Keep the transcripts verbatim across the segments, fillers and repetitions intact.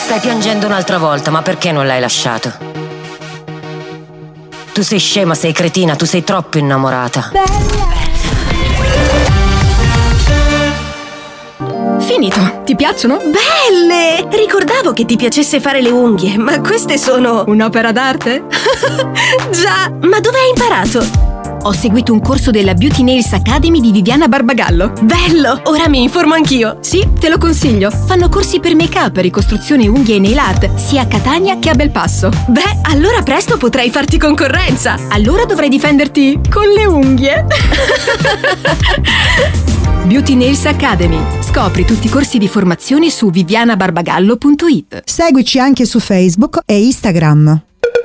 Stai piangendo un'altra volta, ma perché non l'hai lasciato? Tu sei scema, sei cretina, tu sei troppo innamorata. Finito, ti piacciono? Belle! Ricordavo che ti piacesse fare le unghie, ma queste sono un'opera d'arte? Già, ma dove hai imparato? Ho seguito un corso della Beauty Nails Academy di Viviana Barbagallo. Bello! Ora mi informo anch'io. Sì, te lo consiglio. Fanno corsi per make-up, ricostruzione unghie e nail art, sia a Catania che a Belpasso. Beh, allora presto potrai farti concorrenza. Allora dovrai difenderti con le unghie. Beauty Nails Academy. Scopri tutti i corsi di formazione su viviana barbagallo punto it. Seguici anche su Facebook e Instagram.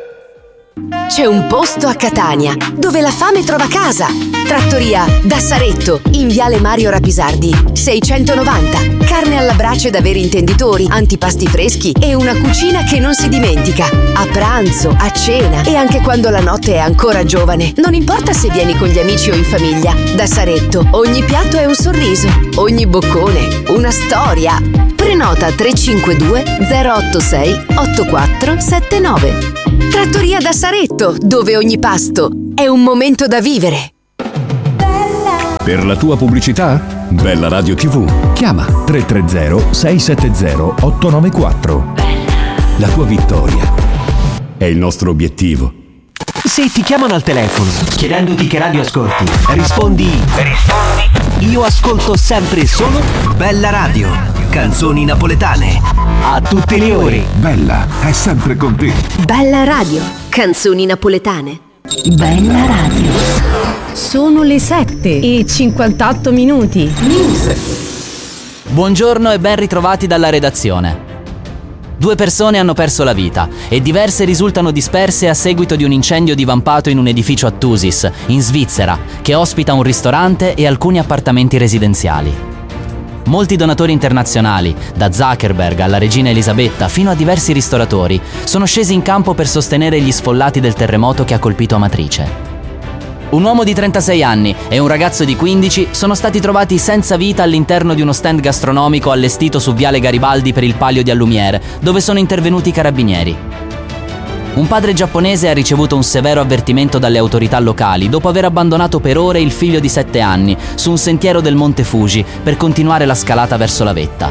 C'è un posto a Catania dove la fame trova casa. Trattoria da Saretto, in viale Mario Rapisardi seicentonovanta. Carne alla brace da veri intenditori, antipasti freschi e una cucina che non si dimentica. A pranzo, a cena e anche quando la notte è ancora giovane. Non importa se vieni con gli amici o in famiglia. Da Saretto ogni piatto è un sorriso, ogni boccone una storia. Prenota tre cinque due zero otto sei otto quattro sette nove. Trattoria da Saretto, dove ogni pasto è un momento da vivere. Per la tua pubblicità? Bella Radio tivù. Chiama tre tre zero sei sette zero otto nove quattro. La tua vittoria è il nostro obiettivo. Se ti chiamano al telefono chiedendoti che radio ascolti, rispondi Rispondi Io ascolto sempre e solo Bella Radio, canzoni napoletane a tutte le ore. Bella è sempre con te. Bella Radio, canzoni napoletane. Bella Radio. Sono le sette e cinquantotto minuti. News. Buongiorno e ben ritrovati dalla redazione. Due persone hanno perso la vita e diverse risultano disperse a seguito di un incendio divampato in un edificio a Thusis, in Svizzera, che ospita un ristorante e alcuni appartamenti residenziali. Molti donatori internazionali, da Zuckerberg alla regina Elisabetta fino a diversi ristoratori, sono scesi in campo per sostenere gli sfollati del terremoto che ha colpito Amatrice. Un uomo di trentasei anni e un ragazzo di quindici sono stati trovati senza vita all'interno di uno stand gastronomico allestito su Viale Garibaldi per il Palio di Allumiere, dove sono intervenuti i carabinieri. Un padre giapponese ha ricevuto un severo avvertimento dalle autorità locali dopo aver abbandonato per ore il figlio di sette anni su un sentiero del Monte Fuji per continuare la scalata verso la vetta.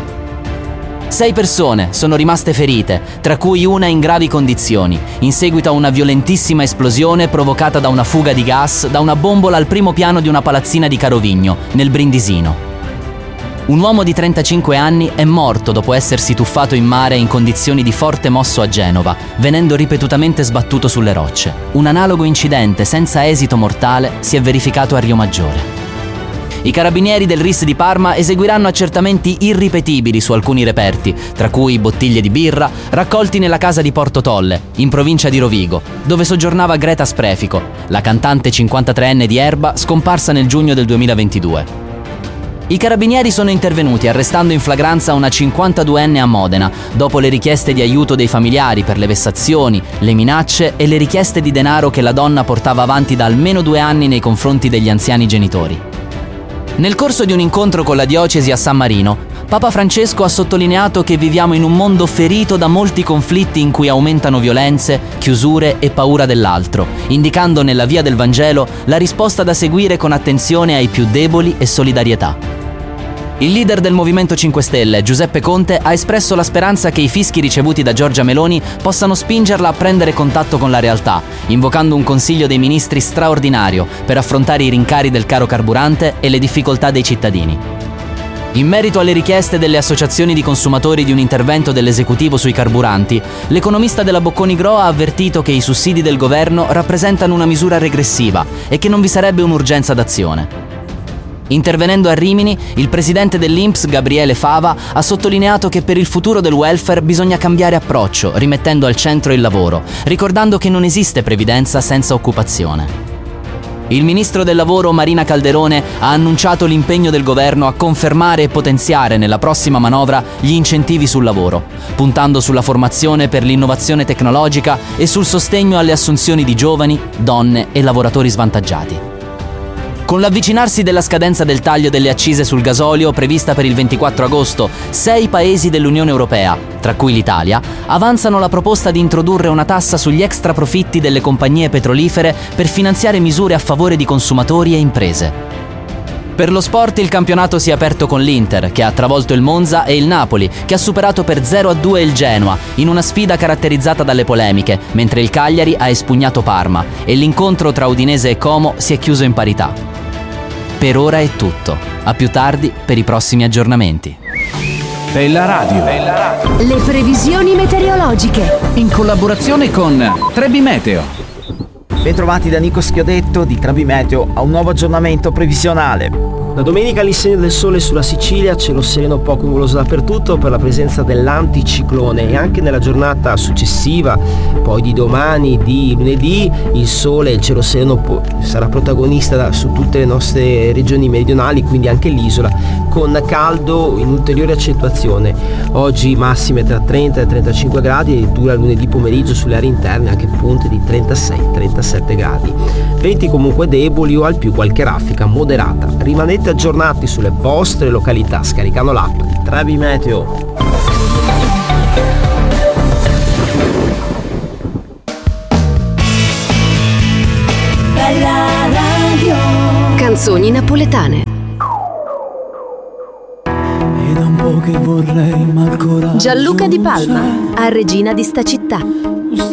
Sei persone sono rimaste ferite, tra cui una in gravi condizioni, in seguito a una violentissima esplosione provocata da una fuga di gas da una bombola al primo piano di una palazzina di Carovigno, nel Brindisino. Un uomo di trentacinque anni è morto dopo essersi tuffato in mare in condizioni di forte mosso a Genova, venendo ripetutamente sbattuto sulle rocce. Un analogo incidente senza esito mortale si è verificato a Rio Maggiore. I carabinieri del R I S di Parma eseguiranno accertamenti irripetibili su alcuni reperti, tra cui bottiglie di birra, raccolti nella casa di Porto Tolle, in provincia di Rovigo, dove soggiornava Greta Sprefico, la cantante cinquantatreenne di Erba scomparsa nel giugno del duemilaventidue. I carabinieri sono intervenuti arrestando in flagranza una cinquantaduenne a Modena, dopo le richieste di aiuto dei familiari per le vessazioni, le minacce e le richieste di denaro che la donna portava avanti da almeno due anni nei confronti degli anziani genitori. Nel corso di un incontro con la diocesi a San Marino, Papa Francesco ha sottolineato che viviamo in un mondo ferito da molti conflitti in cui aumentano violenze, chiusure e paura dell'altro, indicando nella via del Vangelo la risposta da seguire con attenzione ai più deboli e solidarietà. Il leader del Movimento cinque Stelle, Giuseppe Conte, ha espresso la speranza che i fischi ricevuti da Giorgia Meloni possano spingerla a prendere contatto con la realtà, invocando un Consiglio dei Ministri straordinario per affrontare i rincari del caro carburante e le difficoltà dei cittadini. In merito alle richieste delle associazioni di consumatori di un intervento dell'esecutivo sui carburanti, l'economista della Bocconi Gro ha avvertito che i sussidi del governo rappresentano una misura regressiva e che non vi sarebbe un'urgenza d'azione. Intervenendo a Rimini, il presidente dell'I N P S, Gabriele Fava, ha sottolineato che per il futuro del welfare bisogna cambiare approccio, rimettendo al centro il lavoro, ricordando che non esiste previdenza senza occupazione. Il ministro del lavoro Marina Calderone ha annunciato l'impegno del governo a confermare e potenziare nella prossima manovra gli incentivi sul lavoro, puntando sulla formazione per l'innovazione tecnologica e sul sostegno alle assunzioni di giovani, donne e lavoratori svantaggiati. Con l'avvicinarsi della scadenza del taglio delle accise sul gasolio prevista per il ventiquattro agosto, sei paesi dell'Unione Europea, tra cui l'Italia, avanzano la proposta di introdurre una tassa sugli extra profitti delle compagnie petrolifere per finanziare misure a favore di consumatori e imprese. Per lo sport il campionato si è aperto con l'Inter, che ha travolto il Monza, e il Napoli, che ha superato per zero a due il Genoa, in una sfida caratterizzata dalle polemiche, mentre il Cagliari ha espugnato Parma e l'incontro tra Udinese e Como si è chiuso in parità. Per ora è tutto. A più tardi per i prossimi aggiornamenti. Bella Radio. Bella Radio. Le previsioni meteorologiche. In collaborazione con Trebi Meteo. Bentrovati da Nico Schiodetto di Trebi Meteo a un nuovo aggiornamento previsionale. La domenica all'insegna del sole sulla Sicilia, cielo sereno poco nuvoloso dappertutto per la presenza dell'anticiclone, e anche nella giornata successiva, poi di domani, di lunedì, il sole e il cielo sereno po- sarà protagonista da, su tutte le nostre regioni meridionali, quindi anche l'isola, con caldo in ulteriore accentuazione. Oggi massime tra trenta e trentacinque gradi, e addirittura lunedì pomeriggio sulle aree interne anche punte di trentasei trentasette gradi. Venti comunque deboli o al più qualche raffica moderata. Rimanete aggiornati sulle vostre località scaricando l'app di Trebi Meteo. Bella Radio. Canzoni napoletane. Gianluca Di Palma, a Regina di sta città.